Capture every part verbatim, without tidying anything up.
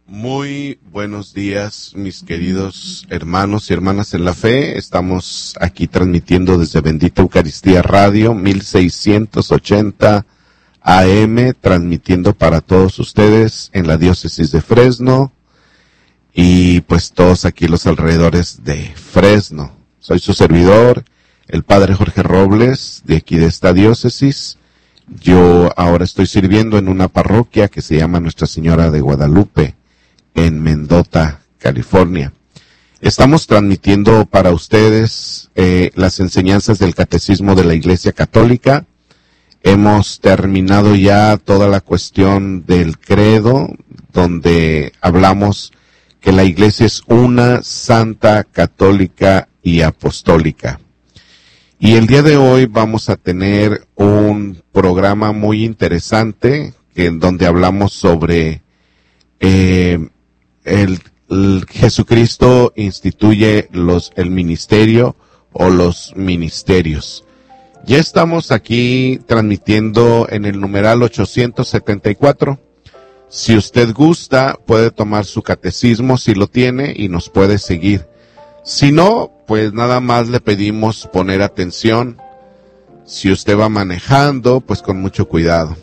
Muy buenos días, mis queridos hermanos y hermanas en la fe. Estamos aquí transmitiendo desde Bendita Eucaristía Radio, mil seiscientos ochenta A M, transmitiendo para todos ustedes en la diócesis de Fresno y pues todos aquí los alrededores de Fresno. Soy su servidor, el Padre Jorge Robles, de aquí de esta diócesis. Yo ahora estoy sirviendo en una parroquia que se llama Nuestra Señora de Guadalupe, en Mendota, California. Estamos transmitiendo para ustedes eh, las enseñanzas del Catecismo de la Iglesia Católica. Hemos terminado ya toda la cuestión del credo, donde hablamos que la Iglesia es una, santa, católica y apostólica. Y el día de hoy vamos a tener un programa muy interesante, que, en donde hablamos sobre eh, El, el Jesucristo instituye los, el ministerio o los ministerios. Ya estamos aquí transmitiendo en el numeral ochocientos setenta y cuatro. Si usted gusta, puede tomar su catecismo si lo tiene y nos puede seguir. Si no, pues nada más le pedimos poner atención. Si usted va manejando, pues con mucho cuidado.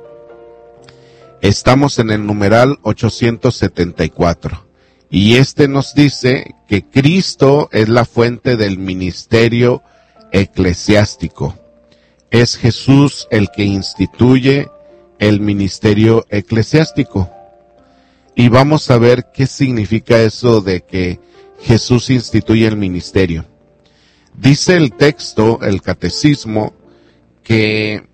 Estamos en el numeral ochocientos setenta y cuatro y este nos dice que Cristo es la fuente del ministerio eclesiástico. Es Jesús el que instituye el ministerio eclesiástico. Y vamos a ver qué significa eso de que Jesús instituye el ministerio. Dice el texto, el catecismo, que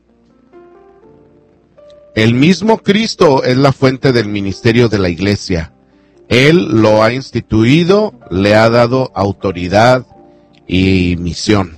el mismo Cristo es la fuente del ministerio de la Iglesia. Él lo ha instituido, le ha dado autoridad y misión.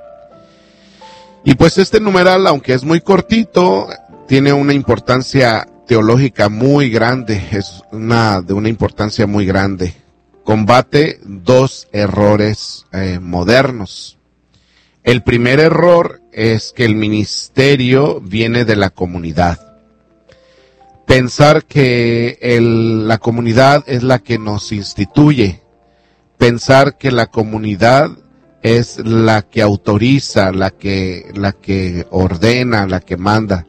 Y pues este numeral, aunque es muy cortito, tiene una importancia teológica muy grande, es una de una importancia muy grande. Combate dos errores eh, modernos. El primer error es que el ministerio viene de la comunidad. Pensar que el, la comunidad es la que nos instituye, pensar que la comunidad es la que autoriza, la que, la que ordena, la que manda.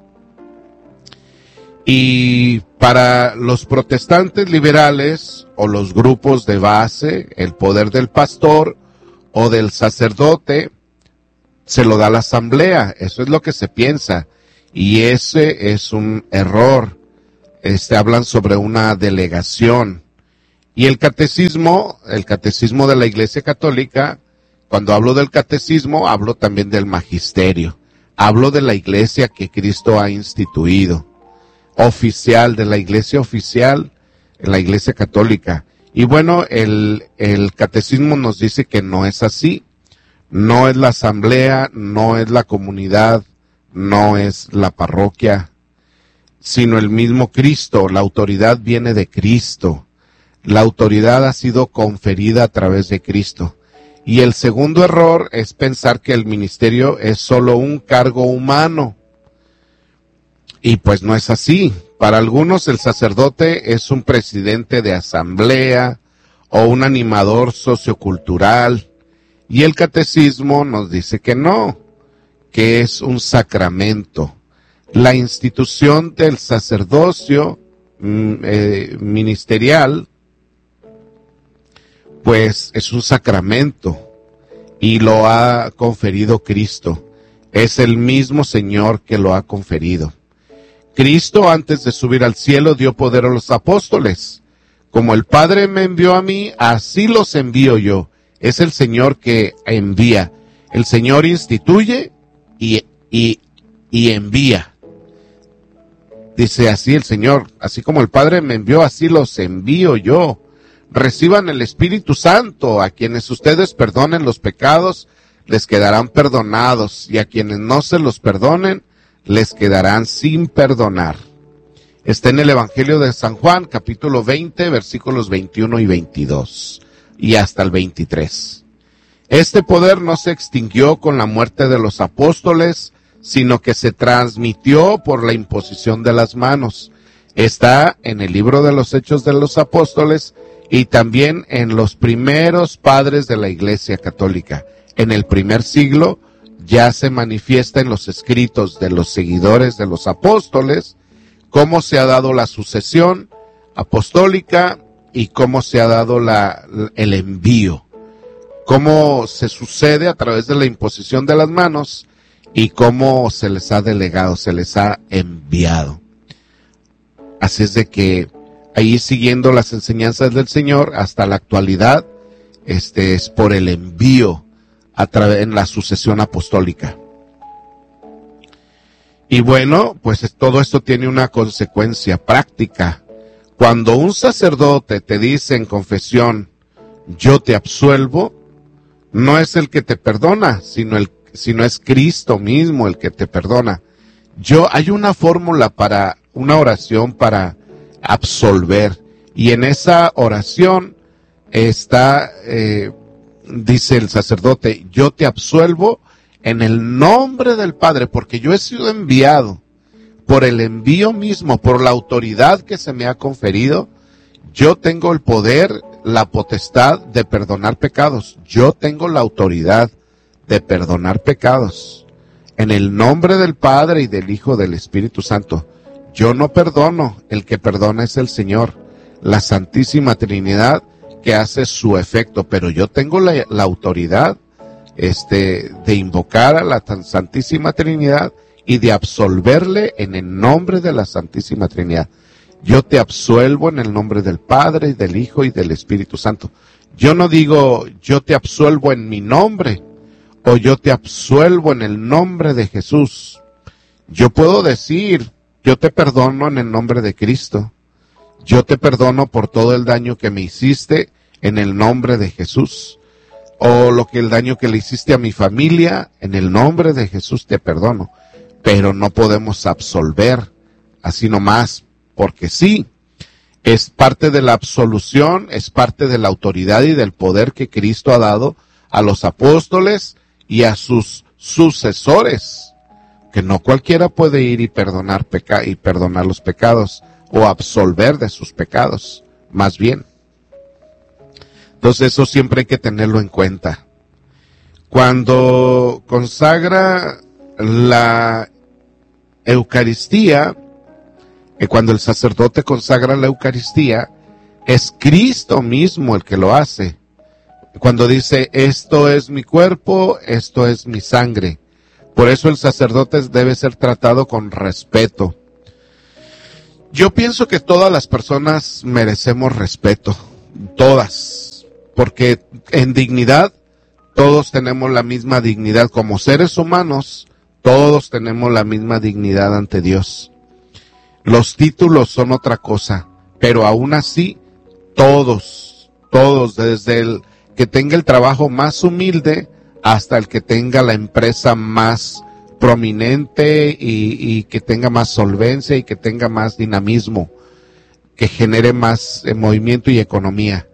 Y para los protestantes liberales o los grupos de base, el poder del pastor o del sacerdote se lo da la asamblea, eso es lo que se piensa. Y ese es un error. Este, hablan sobre una delegación. Y el catecismo, el catecismo de la Iglesia Católica, cuando hablo del catecismo, hablo también del magisterio. Hablo de la Iglesia que Cristo ha instituido. Oficial, de la Iglesia oficial, en la Iglesia Católica. Y bueno, el, el catecismo nos dice que no es así. No es la asamblea, no es la comunidad, no es la parroquia, sino el mismo Cristo. La autoridad viene de Cristo. La autoridad ha sido conferida a través de Cristo. Y el segundo error es pensar que el ministerio es solo un cargo humano. Y pues no es así. Para algunos el sacerdote es un presidente de asamblea o un animador sociocultural. Y el catecismo nos dice que no, que es un sacramento. La institución del sacerdocio eh, ministerial, pues es un sacramento y lo ha conferido Cristo. Es el mismo Señor que lo ha conferido. Cristo, antes de subir al cielo, dio poder a los apóstoles. Como el Padre me envió a mí, así los envío yo. Es el Señor que envía. El Señor instituye y, y, y envía. Dice así el Señor, así como el Padre me envió, así los envío yo. Reciban el Espíritu Santo. A quienes ustedes perdonen los pecados, les quedarán perdonados. Y a quienes no se los perdonen, les quedarán sin perdonar. Está en el Evangelio de San Juan, capítulo veinte, versículos veintiuno y veintidós. Y hasta el veintitrés. Este poder no se extinguió con la muerte de los apóstoles, sino que se transmitió por la imposición de las manos. Está en el libro de los Hechos de los Apóstoles y también en los primeros padres de la Iglesia Católica. En el primer siglo ya se manifiesta en los escritos de los seguidores de los apóstoles cómo se ha dado la sucesión apostólica y cómo se ha dado la, el envío, cómo se sucede a través de la imposición de las manos y cómo se les ha delegado, se les ha enviado. Así es de que ahí, siguiendo las enseñanzas del Señor hasta la actualidad, este es por el envío a través en la sucesión apostólica. Y bueno, pues todo esto tiene una consecuencia práctica. Cuando un sacerdote te dice en confesión, yo te absuelvo, no es el que te perdona, sino el sino es Cristo mismo el que te perdona. Yo hay una fórmula para una oración para absolver, y en esa oración está eh, dice el sacerdote, yo te absuelvo en el nombre del Padre, porque yo he sido enviado por el envío mismo, por la autoridad que se me ha conferido. Yo tengo el poder, la potestad de perdonar pecados. Yo tengo la autoridad de perdonar pecados. En el nombre del Padre y del Hijo del Espíritu Santo. Yo no perdono, el que perdona es el Señor, la Santísima Trinidad, que hace su efecto, pero yo tengo la, la autoridad este, de invocar a la Santísima Trinidad y de absolverle en el nombre de la Santísima Trinidad. Yo te absuelvo en el nombre del Padre, del Hijo y del Espíritu Santo. Yo no digo, yo te absuelvo en mi nombre, o yo te absuelvo en el nombre de Jesús. Yo puedo decir, yo te perdono en el nombre de Cristo. Yo te perdono por todo el daño que me hiciste en el nombre de Jesús. O lo que el daño que le hiciste a mi familia, en el nombre de Jesús te perdono. Pero no podemos absolver así nomás, porque sí, es parte de la absolución, es parte de la autoridad y del poder que Cristo ha dado a los apóstoles y a sus sucesores, que no cualquiera puede ir y perdonar peca y perdonar los pecados o absolver de sus pecados, más bien. Entonces eso siempre hay que tenerlo en cuenta. Cuando consagra la Eucaristía, eh, cuando el sacerdote consagra la Eucaristía, es Cristo mismo el que lo hace. Cuando dice, esto es mi cuerpo, esto es mi sangre. Por eso el sacerdote debe ser tratado con respeto. Yo pienso que todas las personas merecemos respeto, todas, porque en dignidad todos tenemos la misma dignidad como seres humanos, todos tenemos la misma dignidad ante Dios. Los títulos son otra cosa, pero aún así todos, todos, desde el que tenga el trabajo más humilde hasta el que tenga la empresa más prominente y, y que tenga más solvencia y que tenga más dinamismo, que genere más eh, movimiento y economía.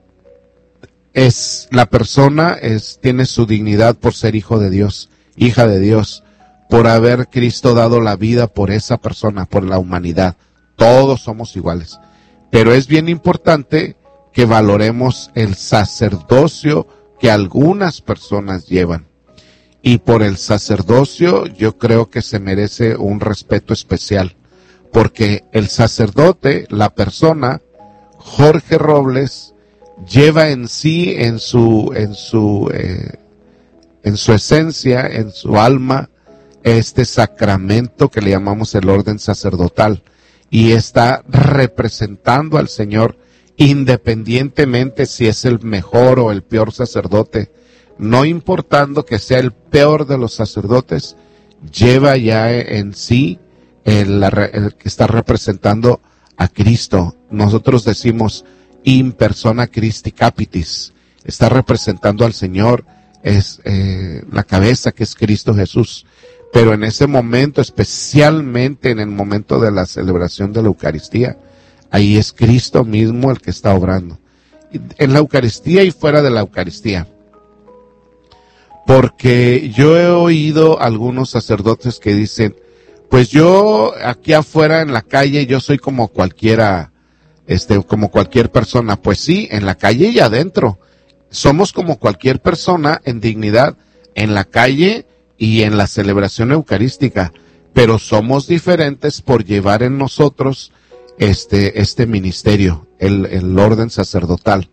Es la persona es tiene su dignidad por ser hijo de Dios, hija de Dios, por haber Cristo dado la vida por esa persona, por la humanidad. Todos somos iguales, pero es bien importante que valoremos el sacerdocio que algunas personas llevan. Y por el sacerdocio yo creo que se merece un respeto especial, porque el sacerdote, la persona, Jorge Robles, lleva en sí, en su, en su, eh, en su esencia, en su alma, este sacramento que le llamamos el orden sacerdotal, y está representando al Señor, independientemente si es el mejor o el peor sacerdote, no importando que sea el peor de los sacerdotes, lleva ya en sí el, el que está representando a Cristo. Nosotros decimos in persona Christi capitis, está representando al Señor, es eh, la cabeza que es Cristo Jesús. Pero en ese momento, especialmente en el momento de la celebración de la Eucaristía, ahí es Cristo mismo el que está obrando. En la Eucaristía y fuera de la Eucaristía. Porque yo he oído algunos sacerdotes que dicen, Pues yo aquí afuera en la calle, yo soy como cualquiera, este, como cualquier persona. Pues sí, en la calle y adentro. Somos como cualquier persona en dignidad, en la calle y en la celebración eucarística. Pero somos diferentes por llevar en nosotros este, este ministerio, el, el orden sacerdotal.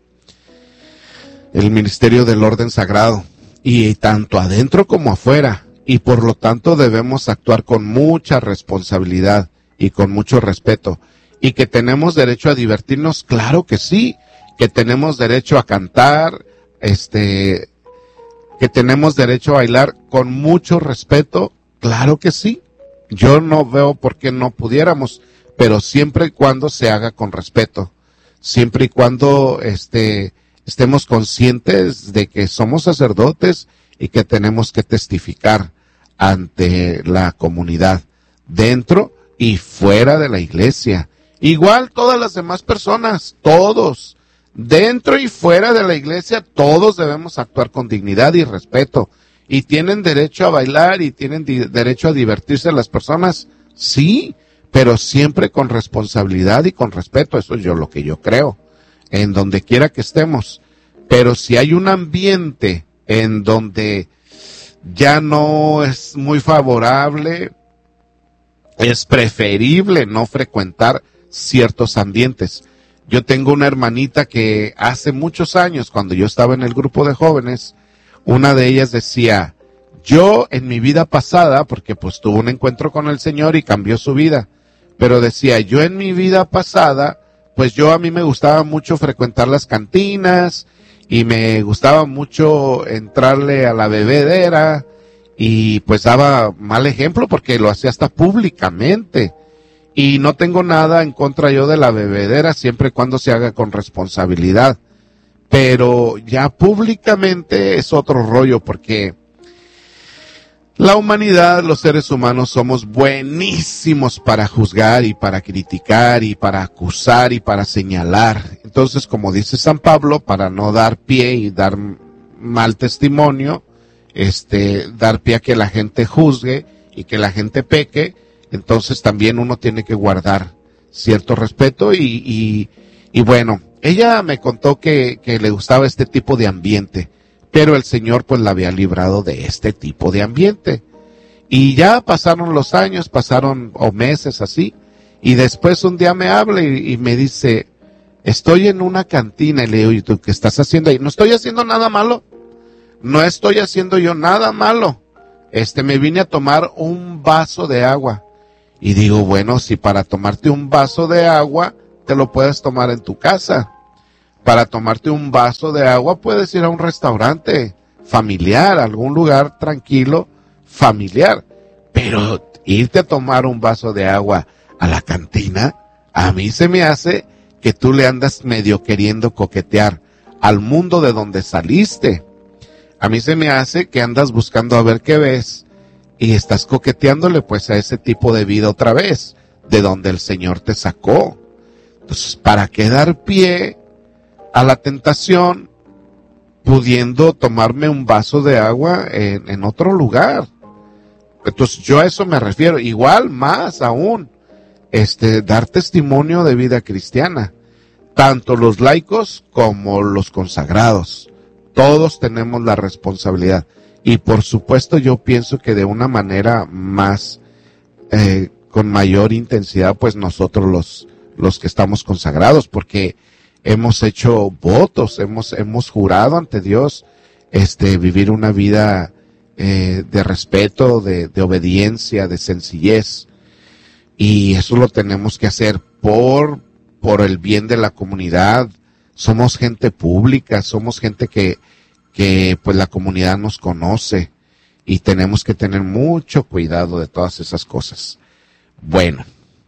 El ministerio del orden sagrado. Y tanto adentro como afuera. Y por lo tanto debemos actuar con mucha responsabilidad y con mucho respeto. Y que tenemos derecho a divertirnos, claro que sí. Que tenemos derecho a cantar, este, que tenemos derecho a bailar con mucho respeto, claro que sí. Yo no veo por qué no pudiéramos, pero siempre y cuando se haga con respeto. Siempre y cuando este, estemos conscientes de que somos sacerdotes y que tenemos que testificar ante la comunidad, dentro y fuera de la iglesia. Igual todas las demás personas, todos, dentro y fuera de la iglesia, todos debemos actuar con dignidad y respeto. ¿Y tienen derecho a bailar y tienen di- derecho a divertirse las personas? Sí, pero siempre con responsabilidad y con respeto. Eso es yo lo que yo creo, en donde quiera que estemos. Pero si hay un ambiente en donde ya no es muy favorable, es preferible no frecuentar ciertos ambientes. Yo tengo una hermanita que hace muchos años, cuando yo estaba en el grupo de jóvenes, una de ellas decía, yo en mi vida pasada, porque pues tuvo un encuentro con el Señor y cambió su vida, pero decía, yo en mi vida pasada, pues yo a mí me gustaba mucho frecuentar las cantinas, y me gustaba mucho entrarle a la bebedera, y pues daba mal ejemplo porque lo hacía hasta públicamente. Y no tengo nada en contra yo de la bebedera siempre y cuando se haga con responsabilidad. Pero ya públicamente es otro rollo porque la humanidad, los seres humanos somos buenísimos para juzgar y para criticar y para acusar y para señalar. Entonces, como dice San Pablo, para no dar pie y dar mal testimonio, este, dar pie a que la gente juzgue y que la gente peque, entonces también uno tiene que guardar cierto respeto y, y, y bueno, ella me contó que, que le gustaba este tipo de ambiente, pero el Señor pues la había librado de este tipo de ambiente. Y ya pasaron los años, pasaron o meses así, y después un día me habla y, y me dice, estoy en una cantina, y le digo, ¿y tú qué estás haciendo ahí? No estoy haciendo nada malo, no estoy haciendo yo nada malo, este, me vine a tomar un vaso de agua. Y digo, bueno, si para tomarte un vaso de agua, te lo puedes tomar en tu casa. Para tomarte un vaso de agua, puedes ir a un restaurante familiar, a algún lugar tranquilo, familiar. Pero irte a tomar un vaso de agua a la cantina, a mí se me hace que tú le andas medio queriendo coquetear al mundo de donde saliste. A mí se me hace que andas buscando a ver qué ves y estás coqueteándole pues a ese tipo de vida otra vez, de donde el Señor te sacó. Entonces, ¿para qué dar pie a la tentación pudiendo tomarme un vaso de agua en, en otro lugar? Entonces, yo a eso me refiero. Igual, más aún, este, dar testimonio de vida cristiana. Tanto los laicos como los consagrados. Todos tenemos la responsabilidad. Y por supuesto yo pienso que de una manera más, eh, con mayor intensidad, pues nosotros los, los que estamos consagrados, porque hemos hecho votos, hemos, hemos jurado ante Dios, este, vivir una vida, eh, de respeto, de, de obediencia, de sencillez. Y eso lo tenemos que hacer por, por el bien de la comunidad. Somos gente pública, somos gente que, que pues la comunidad nos conoce y tenemos que tener mucho cuidado de todas esas cosas. Bueno,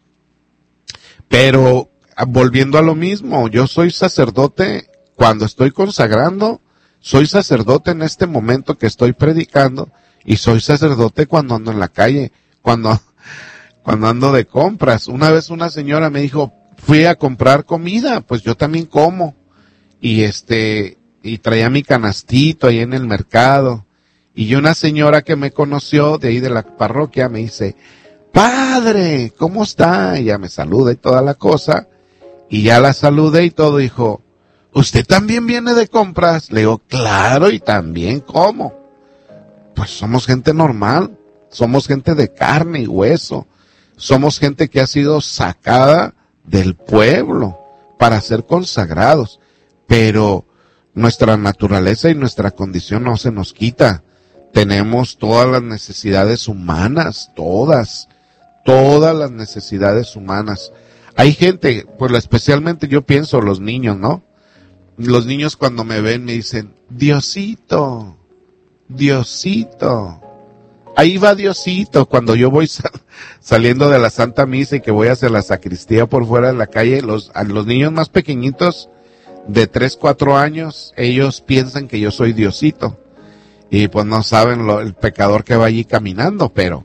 pero volviendo a lo mismo, yo soy sacerdote cuando estoy consagrando, soy sacerdote en este momento que estoy predicando y soy sacerdote cuando ando en la calle, cuando, cuando ando de compras. Una vez una señora me dijo, fui a comprar comida, pues yo también como. Y este, y traía mi canastito ahí en el mercado. Y una señora que me conoció de ahí de la parroquia me dice, padre, ¿cómo está? Y ya me saluda y toda la cosa, y ya la saludé y todo, dijo, ¿usted también viene de compras? Le digo, claro, y también, ¿cómo? Pues somos gente normal, somos gente de carne y hueso, somos gente que ha sido sacada del pueblo para ser consagrados, pero nuestra naturaleza y nuestra condición no se nos quita. Tenemos todas las necesidades humanas, todas, todas las necesidades humanas. Hay gente, pues especialmente yo pienso los niños, ¿no? Los niños cuando me ven me dicen, Diosito, Diosito. Ahí va Diosito. Cuando yo voy sal, saliendo de la Santa Misa y que voy hacia la sacristía por fuera de la calle, los, a los niños más pequeñitos de tres, cuatro años, ellos piensan que yo soy Diosito. Y pues no saben lo, el pecador que va allí caminando, pero...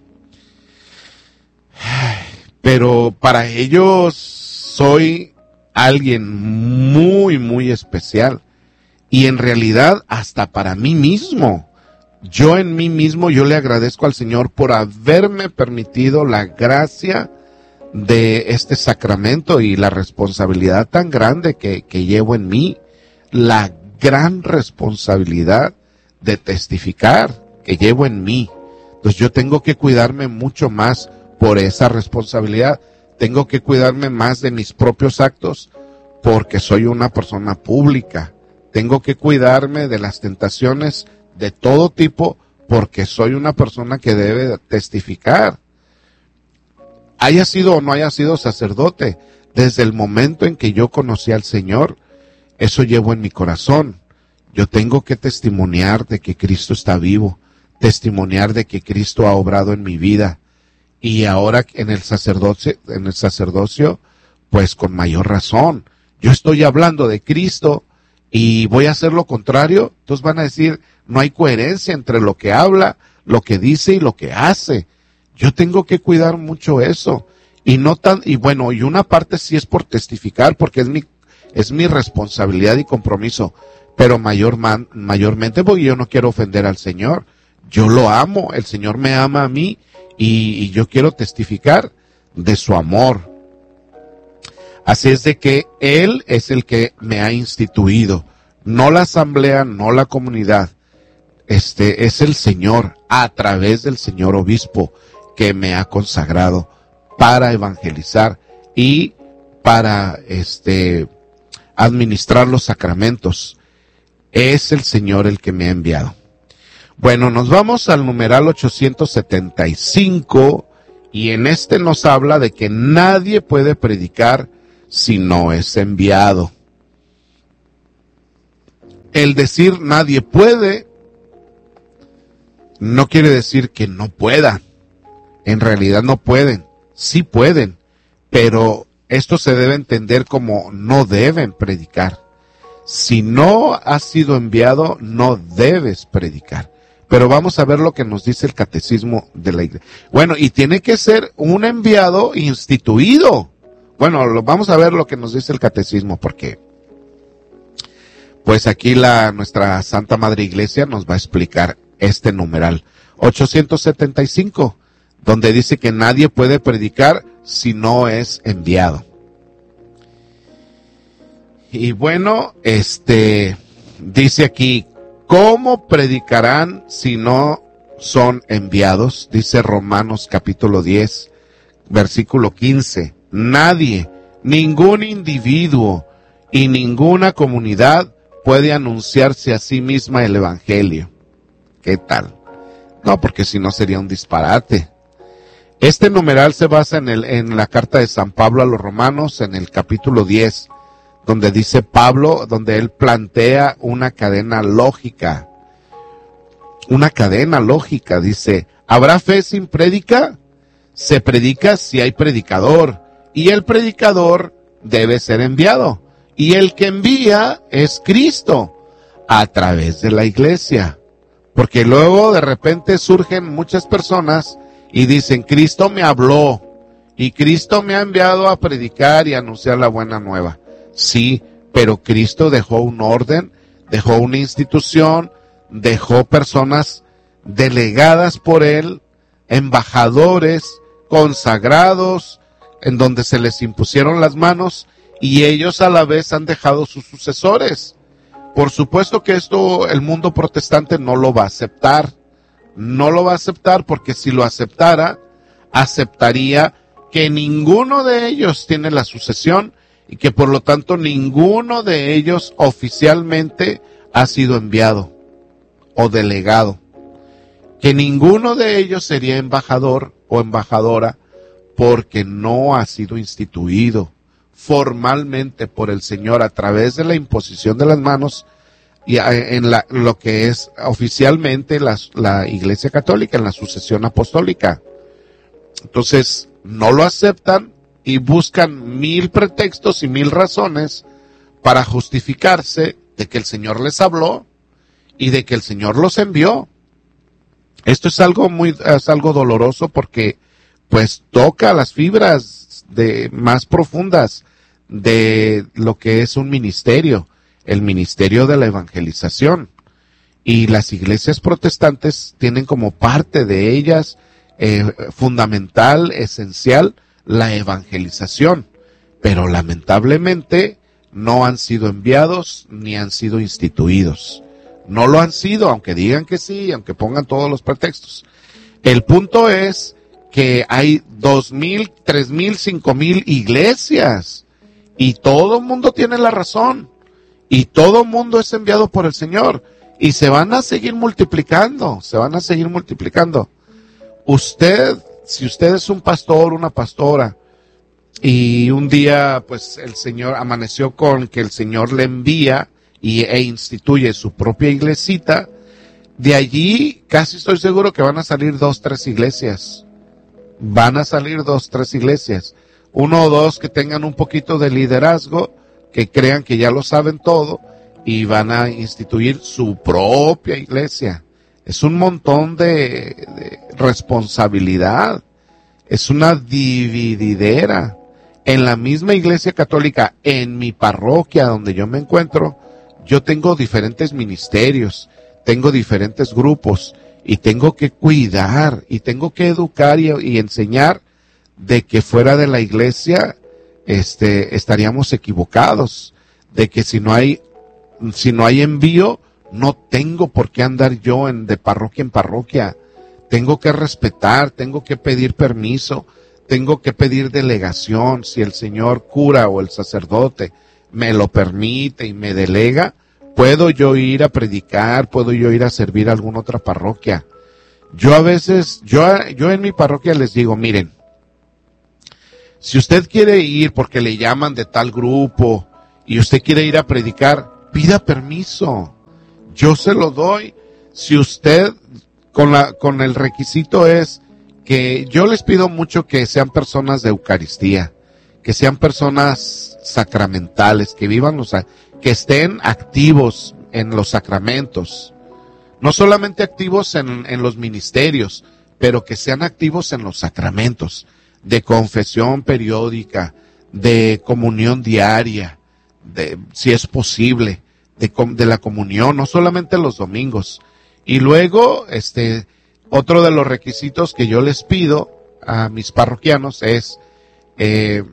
Pero para ellos soy alguien muy, muy especial. Y en realidad hasta para mí mismo. Yo en mí mismo, yo le agradezco al Señor por haberme permitido la gracia de este sacramento y la responsabilidad tan grande que, que llevo en mí. La gran responsabilidad de testificar que llevo en mí. Entonces yo tengo que cuidarme mucho más por esa responsabilidad. Tengo que cuidarme más de mis propios actos porque soy una persona pública. Tengo que cuidarme de las tentaciones de todo tipo porque soy una persona que debe testificar. Haya sido o no haya sido sacerdote, desde el momento en que yo conocí al Señor, eso llevo en mi corazón. Yo tengo que testimoniar de que Cristo está vivo, testimoniar de que Cristo ha obrado en mi vida. Y ahora en el sacerdocio, en el sacerdocio, pues con mayor razón. Yo estoy hablando de Cristo y voy a hacer lo contrario. Entonces van a decir, no hay coherencia entre lo que habla, lo que dice y lo que hace. Yo tengo que cuidar mucho eso. Y no tan, y bueno, y una parte sí es por testificar, porque es mi, es mi responsabilidad y compromiso. Pero mayor, man, mayormente porque yo no quiero ofender al Señor. Yo lo amo, el Señor me ama a mí y, y yo quiero testificar de su amor. Así es de que Él es el que me ha instituido, no la asamblea, no la comunidad. Este es el Señor, a través del señor obispo, que me ha consagrado para evangelizar y para este administrar los sacramentos. Es el Señor el que me ha enviado. Bueno, nos vamos al numeral ochocientos setenta y cinco y en este nos habla de que nadie puede predicar si no es enviado. El decir nadie puede no quiere decir que no puedan. En realidad no pueden, sí pueden, pero esto se debe entender como no deben predicar. Si no has sido enviado, no debes predicar. Pero vamos a ver lo que nos dice el catecismo de la iglesia. Bueno, y tiene que ser un enviado instituido. Bueno, lo, vamos a ver lo que nos dice el catecismo, porque pues aquí la nuestra Santa Madre Iglesia nos va a explicar este numeral ochocientos setenta y cinco, donde dice que nadie puede predicar si no es enviado. Y bueno, este dice aquí, ¿cómo predicarán si no son enviados? Dice Romanos capítulo diez, versículo quince. Nadie, ningún individuo y ninguna comunidad puede anunciarse a sí misma el evangelio. ¿Qué tal? No, porque si no sería un disparate. Este numeral se basa en, el, en la carta de San Pablo a los Romanos, en el capítulo diez, donde dice Pablo, donde él plantea una cadena lógica. Una cadena lógica, dice, ¿habrá fe sin prédica? Se predica si hay predicador, y el predicador debe ser enviado, y el que envía es Cristo, a través de la iglesia. Porque luego de repente surgen muchas personas y dicen, Cristo me habló, y Cristo me ha enviado a predicar y anunciar la buena nueva. Sí, pero Cristo dejó un orden, dejó una institución, dejó personas delegadas por Él, embajadores, consagrados, en donde se les impusieron las manos, y ellos a la vez han dejado sus sucesores. Por supuesto que esto el mundo protestante no lo va a aceptar, no lo va a aceptar porque si lo aceptara, aceptaría que ninguno de ellos tiene la sucesión y que por lo tanto ninguno de ellos oficialmente ha sido enviado o delegado, que ninguno de ellos sería embajador o embajadora porque no ha sido instituido formalmente por el Señor a través de la imposición de las manos y en la, lo que es oficialmente la, la Iglesia Católica, en la sucesión apostólica. Entonces, no lo aceptan y buscan mil pretextos y mil razones para justificarse de que el Señor les habló y de que el Señor los envió. Esto es algo muy, es algo doloroso porque pues toca las fibras de más profundas de lo que es un ministerio, el ministerio de la evangelización. Y las iglesias protestantes tienen como parte de ellas eh, fundamental, esencial, la evangelización. Pero lamentablemente no han sido enviados ni han sido instituidos. No lo han sido, aunque digan que sí, aunque pongan todos los pretextos. El punto es que hay dos mil, tres mil, cinco mil iglesias y todo el mundo tiene la razón y todo el mundo es enviado por el Señor y se van a seguir multiplicando, se van a seguir multiplicando. Usted, si usted es un pastor, una pastora y un día pues el Señor amaneció con que el Señor le envía y, e instituye su propia iglesita, de allí casi estoy seguro que van a salir dos, tres iglesias. Van a salir dos, tres iglesias. Uno o dos que tengan un poquito de liderazgo, que crean que ya lo saben todo y van a instituir su propia iglesia. Es un montón de, de responsabilidad. Es una divididera. En la misma iglesia católica, en mi parroquia donde yo me encuentro, yo tengo diferentes ministerios, tengo diferentes grupos y tengo que cuidar y tengo que educar y, y enseñar de que fuera de la iglesia este estaríamos equivocados, de que si no hay si no hay envío no tengo por qué andar yo en de parroquia en parroquia. Tengo que respetar, tengo que pedir permiso, tengo que pedir delegación. Si el señor cura o el sacerdote me lo permite y me delega, puedo yo ir a predicar, puedo yo ir a servir a alguna otra parroquia. Yo a veces, yo, yo en mi parroquia les digo, miren, si usted quiere ir porque le llaman de tal grupo y usted quiere ir a predicar, pida permiso. Yo se lo doy. Si usted, con la, con el requisito es que yo les pido mucho que sean personas de Eucaristía, que sean personas sacramentales, que vivan los, que estén activos en los sacramentos, no solamente activos en, en los ministerios, pero que sean activos en los sacramentos, de confesión periódica, de comunión diaria, de, si es posible, de, de la comunión, no solamente los domingos. Y luego, este, otro de los requisitos que yo les pido a mis parroquianos es, eh,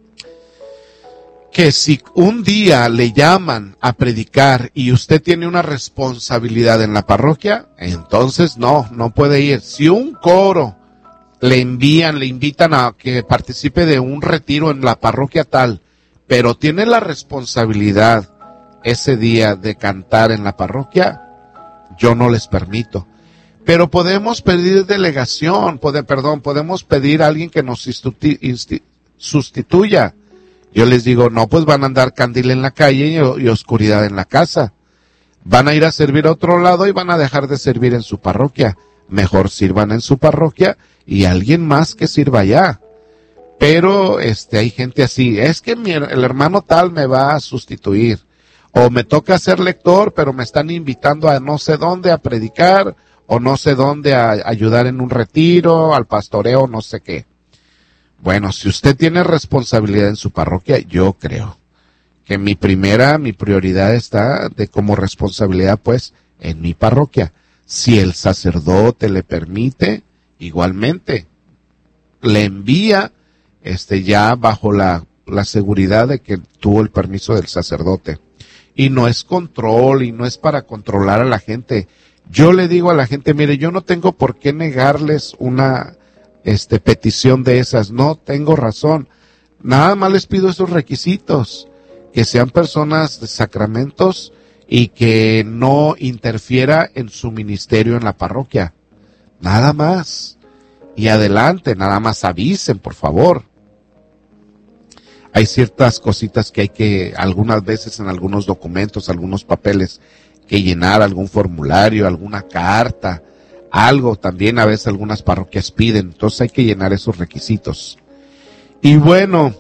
que si un día le llaman a predicar y usted tiene una responsabilidad en la parroquia, entonces no, no puede ir. Si un coro le envían, le invitan a que participe de un retiro en la parroquia tal, pero tiene la responsabilidad ese día de cantar en la parroquia, yo no les permito. Pero podemos pedir delegación, pode, perdón, podemos pedir a alguien que nos institu- insti- sustituya. Yo les digo, no, pues van a andar candil en la calle y, y oscuridad en la casa. Van a ir a servir a otro lado y van a dejar de servir en su parroquia. Mejor sirvan en su parroquia y alguien más que sirva allá. Pero este hay gente así, es que mi, el hermano tal me va a sustituir. O me toca ser lector, pero me están invitando a no sé dónde a predicar, o no sé dónde a ayudar en un retiro, al pastoreo, no sé qué. Bueno, si usted tiene responsabilidad en su parroquia, yo creo que mi primera, mi prioridad está de como responsabilidad, pues, en mi parroquia. Si el sacerdote le permite, igualmente. le envía, este, ya bajo la, la seguridad de que tuvo el permiso del sacerdote. Y no es control, y no es para controlar a la gente. Yo le digo a la gente, mire, yo no tengo por qué negarles una, este, petición de esas, no tengo razón. Nada más les pido esos requisitos, que sean personas de sacramentos y que no interfiera en su ministerio en la parroquia. Nada más. Y adelante, nada más avisen, por favor. Hay ciertas cositas que hay que, algunas veces en algunos documentos, algunos papeles, que llenar, algún formulario, alguna carta, algo también a veces algunas parroquias piden, entonces hay que llenar esos requisitos. Y bueno,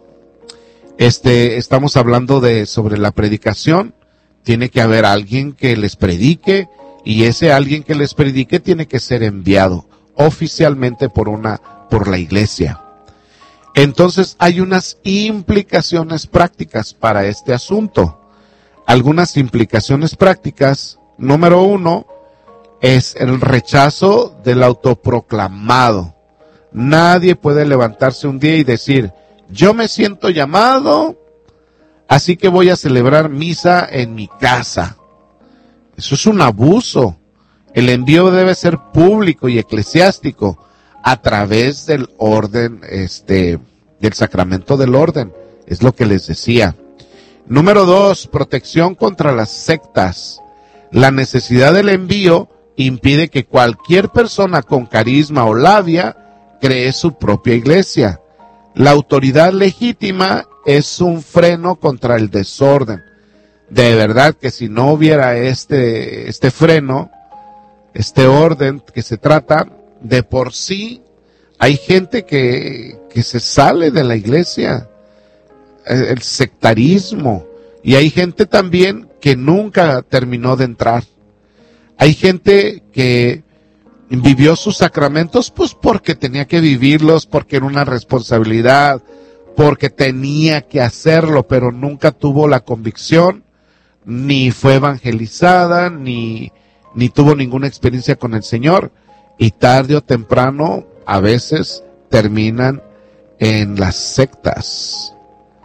este, estamos hablando de, sobre la predicación, tiene que haber alguien que les predique, y ese alguien que les predique tiene que ser enviado oficialmente por una, por la iglesia. Entonces hay unas implicaciones prácticas para este asunto. Algunas implicaciones prácticas, número uno, es el rechazo del autoproclamado. Nadie puede levantarse un día y decir, yo me siento llamado, así que voy a celebrar misa en mi casa. Eso es un abuso. El envío debe ser público y eclesiástico a través del orden, este, del sacramento del orden. Es lo que les decía. Número dos, protección contra las sectas. La necesidad del envío impide que cualquier persona con carisma o labia cree su propia iglesia. La autoridad legítima es un freno contra el desorden. De verdad que si no hubiera este, este freno, este orden que se trata, de por sí hay gente que, que se sale de la iglesia, el sectarismo, y hay gente también que nunca terminó de entrar. Hay gente que vivió sus sacramentos pues porque tenía que vivirlos, porque era una responsabilidad, porque tenía que hacerlo, pero nunca tuvo la convicción, ni fue evangelizada, ni, ni tuvo ninguna experiencia con el Señor, y tarde o temprano a veces terminan en las sectas.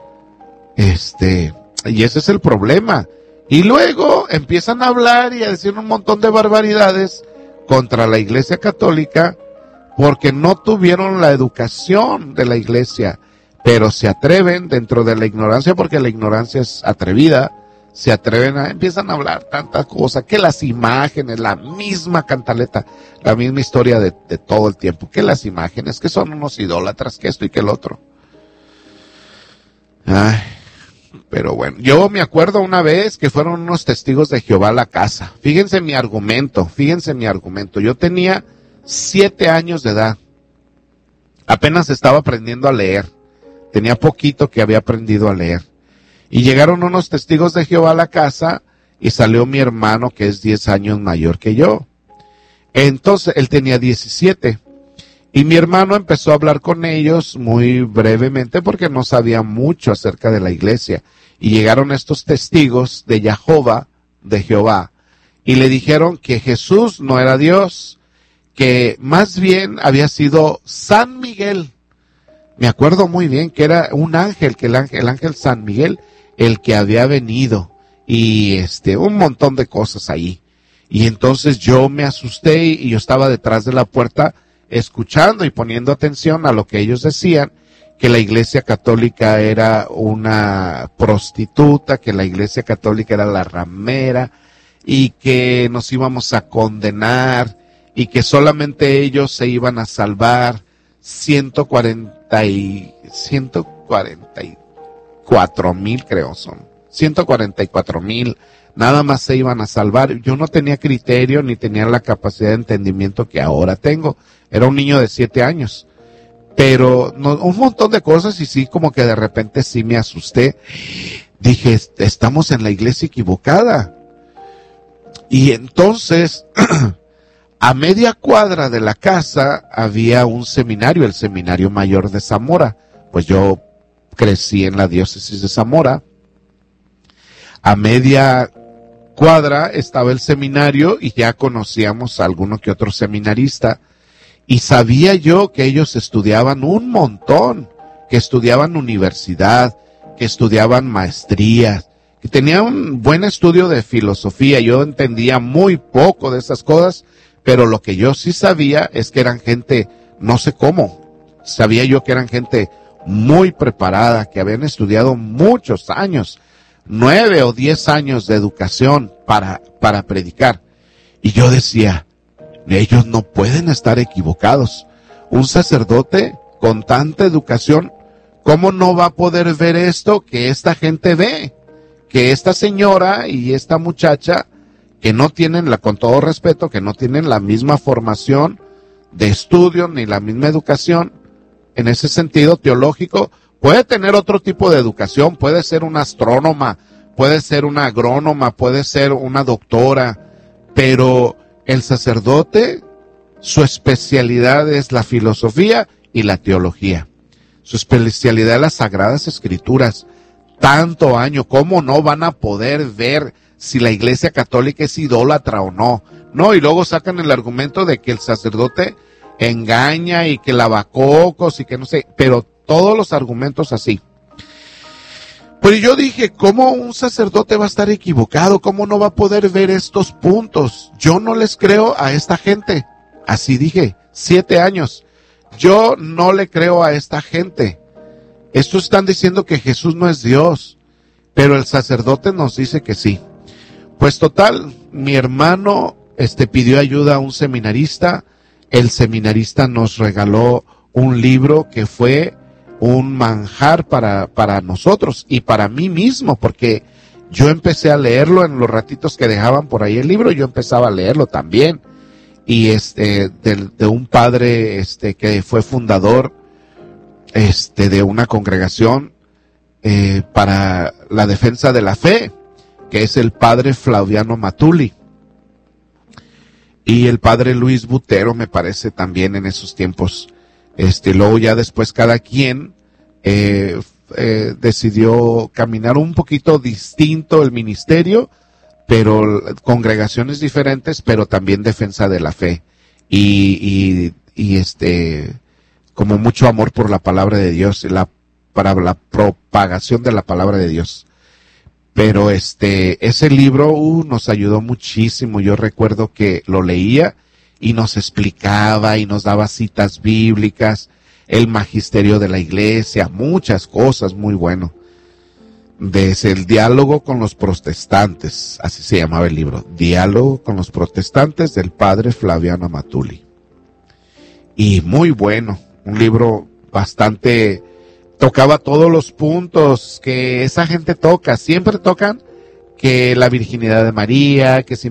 Este, y ese es el problema. Y luego empiezan a hablar y a decir un montón de barbaridades contra la Iglesia Católica porque no tuvieron la educación de la Iglesia, pero se atreven dentro de la ignorancia, porque la ignorancia es atrevida, se atreven a, empiezan a hablar tantas cosas, que las imágenes, la misma cantaleta, la misma historia de, de todo el tiempo, que las imágenes, que son unos idólatras, que esto y que el otro. Ay, pero bueno, yo me acuerdo una vez que fueron unos testigos de Jehová a la casa. Fíjense mi argumento, fíjense mi argumento. Yo tenía siete años de edad. Apenas estaba aprendiendo a leer. Tenía poquito que había aprendido a leer. Y llegaron unos testigos de Jehová a la casa y salió mi hermano que es diez años mayor que yo. Entonces, él tenía diecisiete. Y mi hermano empezó a hablar con ellos muy brevemente porque no sabía mucho acerca de la iglesia. Y llegaron estos testigos de Jehová, de Jehová, y le dijeron que Jesús no era Dios, que más bien había sido San Miguel. Me acuerdo muy bien que era un ángel, que el ángel, el ángel San Miguel, el que había venido, y este, un montón de cosas ahí. Y entonces yo me asusté y yo estaba detrás de la puerta escuchando y poniendo atención a lo que ellos decían, que la Iglesia Católica era una prostituta, que la Iglesia Católica era la ramera, y que nos íbamos a condenar, y que solamente ellos se iban a salvar. ciento cuarenta y cuatro mil creo son, ciento cuarenta y cuatro mil, nada más se iban a salvar. Yo no tenía criterio ni tenía la capacidad de entendimiento que ahora tengo. Era un niño de siete años, pero no, un montón de cosas, y sí, como que de repente sí me asusté. Dije, estamos en la iglesia equivocada. Y entonces, a media cuadra de la casa había un seminario, el Seminario Mayor de Zamora. Pues yo crecí en la diócesis de Zamora. A media cuadra estaba el seminario y ya conocíamos a alguno que otro seminarista. Y sabía yo que ellos estudiaban un montón, que estudiaban universidad, que estudiaban maestrías, que tenían un buen estudio de filosofía. Yo entendía muy poco de esas cosas, pero lo que yo sí sabía es que eran gente, no sé cómo, sabía yo que eran gente muy preparada, que habían estudiado muchos años, nueve o diez años de educación para, para predicar. Y yo decía, ellos no pueden estar equivocados. Un sacerdote con tanta educación, ¿cómo no va a poder ver esto que esta gente ve? Que esta señora y esta muchacha, que no tienen, la, con todo respeto, que no tienen la misma formación de estudio ni la misma educación, en ese sentido teológico, puede tener otro tipo de educación, puede ser una astrónoma, puede ser una agrónoma, puede ser una doctora, pero el sacerdote, su especialidad es la filosofía y la teología. Su especialidad es las Sagradas Escrituras. Tanto año, ¿cómo no van a poder ver si la Iglesia Católica es idólatra o no? No, y luego sacan el argumento de que el sacerdote engaña y que lavacocos y que no sé, pero todos los argumentos así. Pero yo dije, ¿cómo un sacerdote va a estar equivocado? ¿Cómo no va a poder ver estos puntos? Yo no les creo a esta gente. Así dije, siete años. Yo no le creo a esta gente. Estos están diciendo que Jesús no es Dios, pero el sacerdote nos dice que sí. Pues total, mi hermano este, pidió ayuda a un seminarista. El seminarista nos regaló un libro que fue un manjar para, para nosotros y para mí mismo, porque yo empecé a leerlo en los ratitos que dejaban por ahí el libro, yo empezaba a leerlo también. Y este, de, de un padre este, que fue fundador este, de una congregación eh, para la defensa de la fe, que es el padre Flaviano Matuli. Y el padre Luis Butero, me parece, también en esos tiempos. Este, luego ya después cada quien eh, eh, decidió caminar un poquito distinto el ministerio, pero congregaciones diferentes, pero también defensa de la fe. Y, y, y este, como mucho amor por la palabra de Dios, la, para la propagación de la palabra de Dios. Pero este, ese libro uh, nos ayudó muchísimo. Yo recuerdo que lo leía y nos explicaba y nos daba citas bíblicas, el magisterio de la iglesia, muchas cosas muy bueno. Desde el diálogo con los protestantes, así se llamaba el libro, Diálogo con los protestantes del padre Flaviano Matuli. Y muy bueno, un libro bastante, tocaba todos los puntos que esa gente toca, siempre tocan que la virginidad de María, que si